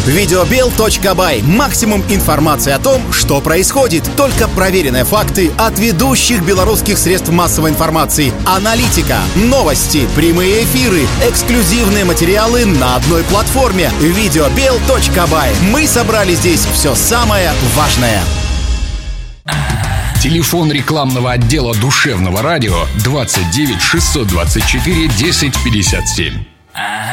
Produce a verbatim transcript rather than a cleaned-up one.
Видеобел точка бай. Максимум информации о том, что происходит. Только проверенные факты от ведущих белорусских средств массовой информации. Аналитика, новости, прямые эфиры, эксклюзивные материалы на одной платформе. Видеобел точка бай. Мы собрали здесь все самое важное. Телефон рекламного отдела душевного радио двадцать девять шестьсот двадцать четыре десять пятьдесят семь.